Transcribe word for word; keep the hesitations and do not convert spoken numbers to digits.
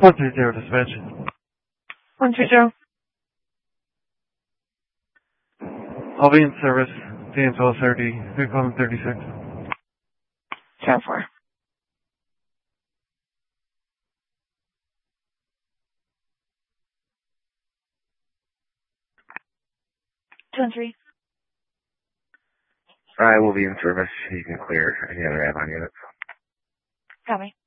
one three zero dispatch. one three zero. I'll be in service. D M twelve thirty. Vehicle thirty-six. ten four. two one three. I will be in service. You can clear any other add-on units. Copy.